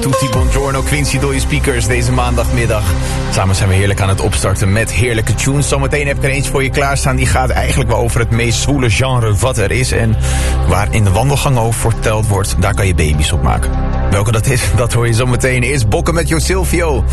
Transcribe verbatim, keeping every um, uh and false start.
Tutti Buongiorno, Quincy door je speakers deze maandagmiddag. Samen zijn we heerlijk aan het opstarten met heerlijke tunes. Zometeen heb ik er eentje voor je klaarstaan. Die gaat eigenlijk wel over het meest zwoele genre wat er is. En waar in de wandelgang over verteld wordt, daar kan je baby's op maken. Welke dat is, dat hoor je zometeen. Eerst Bokken met Jo Silvio.